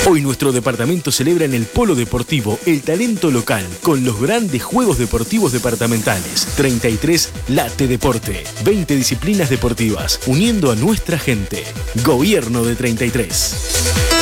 Hoy nuestro departamento celebra en el Polo Deportivo el talento local con los grandes Juegos Deportivos Departamentales. 33 Late Deporte. 20 disciplinas deportivas uniendo a nuestra gente. Gobierno de 33.